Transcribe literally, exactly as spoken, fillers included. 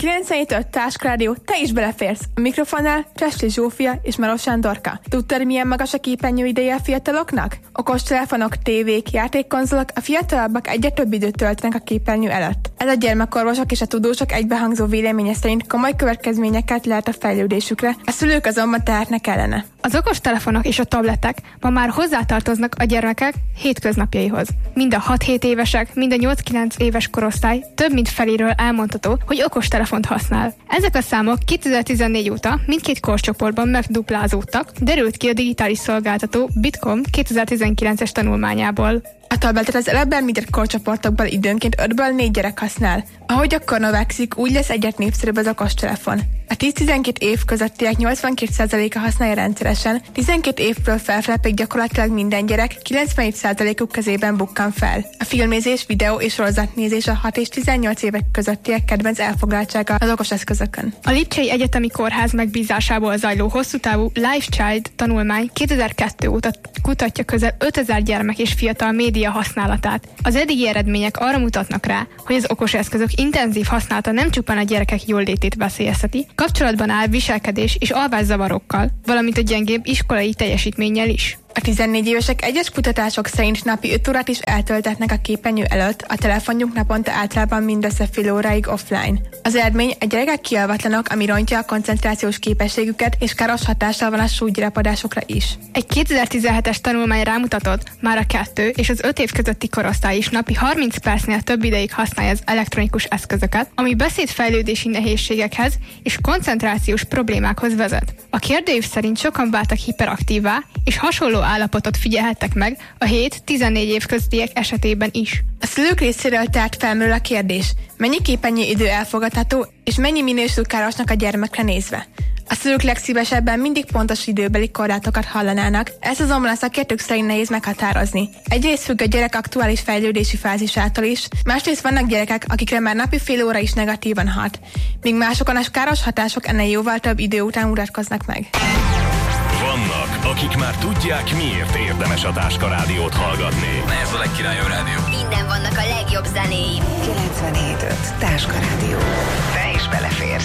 kilencvenhét öt Táskrádió, te is beleférsz. A mikrofonnál Csesli Zsófia és Maros Sándorka. Tudtad, milyen magas a képernyő ideje a fiataloknak? Okostelefonok, tévék, játékkonzolok, a fiatalabbak egyre több időt töltenek a képernyő előtt. Ez a gyermekorvosok és a tudósok egybehangzó véleménye szerint komoly következményeket lehet a fejlődésükre, a szülők azonban tehetnek ellene. Az okostelefonok és a tabletek ma már hozzátartoznak a gyermekek hétköznapjaihoz. Mind a hat-hét évesek, mind a nyolc-kilenc éves korosztály több mint feléről elmondható, hogy okostelefont használ. Ezek a számok kétezer-tizennégy óta mindkét korcsoportban megduplázódtak, derült ki a digitális szolgáltató Bitkom kétezer-tizenkilences tanulmányából. A tabletet az előbb említett korcsoportokból időnként ötből négy gyerek használ. Ahogy a kor növekszik, úgy lesz egyre népszerűbb az okostelefon. A tíz-tizenkét év közöttiek nyolcvankét százaléka használja rendszeresen, tizenkét évtől felfele pedig gyakorlatilag minden gyerek kilencvenöt százalékuk kezében bukkan fel. A filmnézés, videó és sorozatnézés a hat és tizennyolc évek közöttiek kedvenc elfoglaltsága az okos eszközökön. A Lipcsei Egyetemi Kórház megbízásából zajló hosszútávú Life Child tanulmány kétezer-kettő óta kutatja közel ötezer gyermek és fiatal média használatát. Az eddigi eredmények arra mutatnak rá, hogy az okos eszközök intenzív használata nem csupán a gyerekek jólétét veszélyezteti, kapcsolatban áll viselkedés és alvászavarokkal, valamint a gyengébb iskolai teljesítménnyel is. A tizennégy évesek egyes kutatások szerint napi öt órát is eltöltetnek a képernyő előtt, a telefonjuk naponta általában mindössze fél óráig offline. Az eredmény a gyerekek kialvatlanok, ami rontja a koncentrációs képességüket, és káros hatással van a súlygyarapodásokra is. Egy kétezer-tizenhetes tanulmány rámutatott, már a kettő és az öt év közötti korosztály is napi harminc percnél több ideig használja az elektronikus eszközöket, ami beszédfejlődési nehézségekhez és koncentrációs problémákhoz vezet. A kérdőív szerint sokan váltak hiperaktívvá, és hasonló állapotot figyelhettek meg a hét-tizennégy év köztiek esetében is. A szülők részéről tehát felmerül a kérdés, mennyi képernyő idő elfogadható, és mennyi minősül károsnak a gyermekre nézve. A szülők legszívesebben mindig pontos időbeli korlátokat hallanának, ezt azonban a szakértők szerint nehéz meghatározni. Egyrészt függ a gyerek aktuális fejlődési fázisától is, másrészt vannak gyerekek, akikre már napi fél óra is negatívan hat, míg másokon a káros hatások ennél jóval több idő után mutatkoznak meg. Vannak, akik már tudják, miért érdemes a Táska Rádiót hallgatni. Ez a legkirályabb rádió. Innen vannak a legjobb zenéim. kilencvenhét öt Táska Rádió. Te is beleférsz.